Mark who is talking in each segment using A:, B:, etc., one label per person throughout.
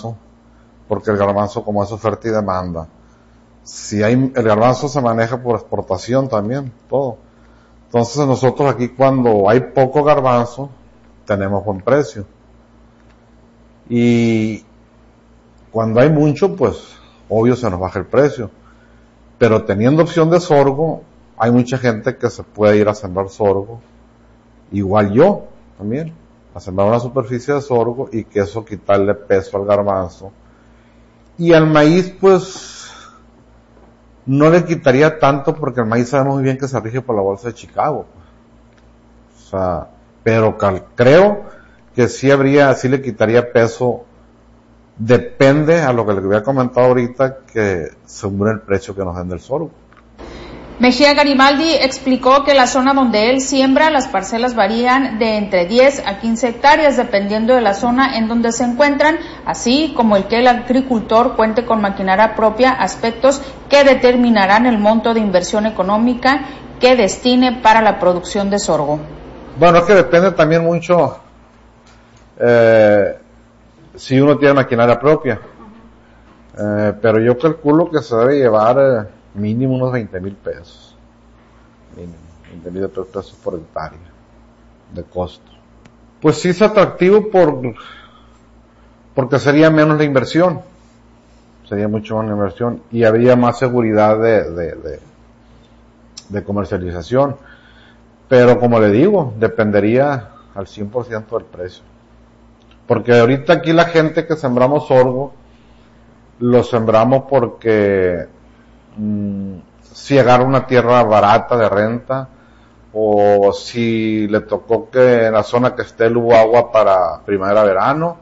A: garbanzo, porque el garbanzo como es oferta y demanda. El garbanzo se maneja por exportación también, todo. Entonces nosotros aquí cuando hay poco garbanzo, tenemos buen precio. Y cuando hay mucho, pues, obvio se nos baja el precio. Pero teniendo opción de sorgo, hay mucha gente que se puede ir a sembrar sorgo. Igual yo, también. A sembrar una superficie de sorgo y que eso quitarle peso al garbanzo. Y al maíz, pues, no le quitaría tanto porque el maíz sabemos muy bien que se rige por la bolsa de Chicago. O sea, pero creo que sí le quitaría peso. Depende a lo que le había comentado ahorita, que según el precio que nos den del sorgo.
B: Mejía Garibaldi explicó que la zona donde él siembra, las parcelas varían de entre 10 a 15 hectáreas dependiendo de la zona en donde se encuentran, así como el que el agricultor cuente con maquinaria propia, aspectos que determinarán el monto de inversión económica que destine para la producción de sorgo.
A: Bueno, es que depende también mucho si uno tiene maquinaria propia, pero yo calculo que se debe llevar mínimo unos 20,000 pesos, mínimo 20,000 pesos por hectárea de costo. Pues sí es atractivo porque sería menos la inversión, sería mucho más la inversión y habría más seguridad de comercialización, pero como le digo, dependería al 100% del precio. Porque ahorita aquí la gente que sembramos sorgo, lo sembramos porque si agarra una tierra barata de renta, o si le tocó que en la zona que esté hubo agua para primavera-verano,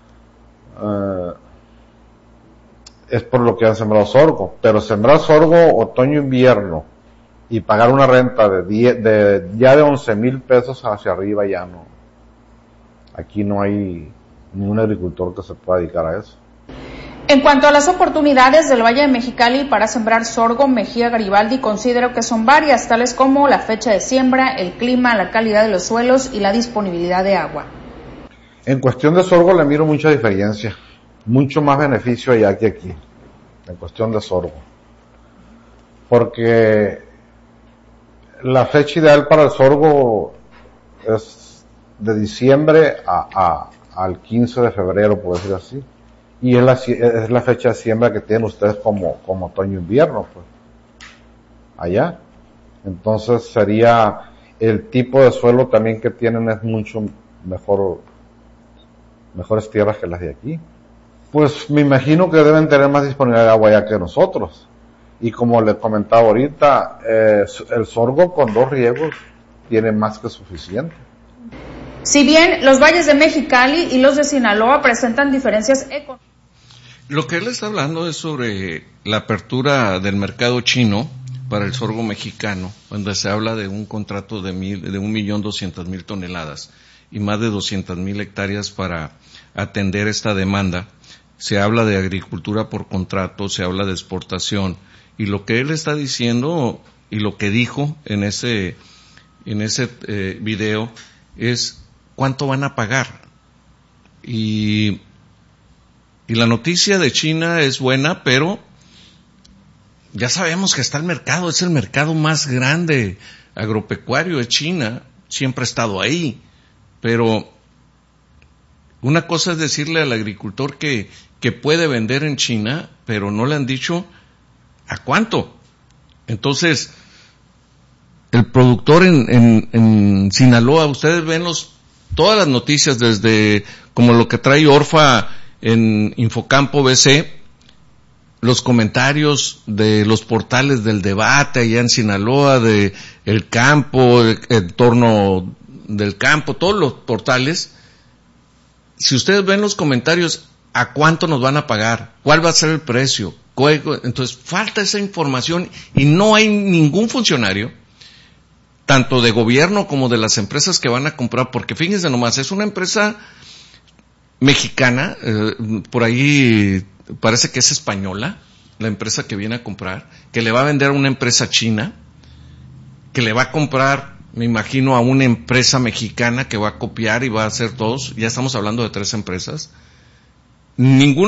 A: es por lo que han sembrado sorgo. Pero sembrar sorgo otoño-invierno y pagar una renta ya de 11,000 pesos hacia arriba, ya no. Aquí no hay ningún agricultor que se pueda dedicar a eso.
B: En cuanto a las oportunidades del Valle de Mexicali para sembrar sorgo, Mejía Garibaldi considera que son varias, tales como la fecha de siembra, el clima, la calidad de los suelos y la disponibilidad de agua.
A: En cuestión de sorgo le miro mucha diferencia, mucho más beneficio allá que aquí, en cuestión de sorgo. Porque la fecha ideal para el sorgo es de diciembre al 15 de febrero, por decir así. Y es la fecha de siembra que tienen ustedes como otoño-invierno, pues, allá. Entonces sería, el tipo de suelo también que tienen es mucho mejores tierras que las de aquí. Pues me imagino que deben tener más disponibilidad de agua allá que nosotros. Y como les comentaba ahorita, el sorgo con 2 riegos tiene más que suficiente.
B: Si bien los valles de Mexicali y los de Sinaloa presentan diferencias económicas.
C: Lo que él está hablando es sobre la apertura del mercado chino para el sorgo mexicano, donde se habla de un contrato de 1,200,000 toneladas y más de 200,000 hectáreas para atender esta demanda. Se habla de agricultura por contrato, se habla de exportación, y lo que él está diciendo y lo que dijo en ese video es cuánto van a pagar. Y la noticia de China es buena, pero ya sabemos que está el mercado, es el mercado más grande agropecuario de China, siempre ha estado ahí, pero una cosa es decirle al agricultor que puede vender en China, pero no le han dicho a cuánto. Entonces, el productor en Sinaloa, ustedes ven todas las noticias desde como lo que trae Orfa en Infocampo BC, los comentarios de los portales del debate allá en Sinaloa, de el campo, el torno del campo, todos los portales. Si ustedes ven los comentarios, ¿a cuánto nos van a pagar? ¿Cuál va a ser el precio? Entonces, falta esa información y no hay ningún funcionario, tanto de gobierno como de las empresas que van a comprar, porque fíjense nomás, es una empresa mexicana, por ahí parece que es española, la empresa que viene a comprar, que le va a vender a una empresa china, que le va a comprar, me imagino, a una empresa mexicana que va a copiar y va a hacer todos, ya estamos hablando de 3 empresas. Ningún